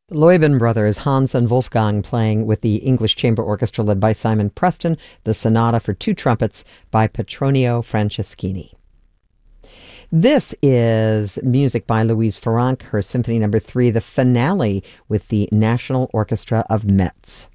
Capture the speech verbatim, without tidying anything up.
The Loeben brothers, Hans and Wolfgang, playing with the English Chamber Orchestra led by Simon Preston, the Sonata for Two Trumpets by Petronio Franceschini. This is music by Louise Farrenc, her Symphony Number Three, the finale with the National Orchestra of Metz.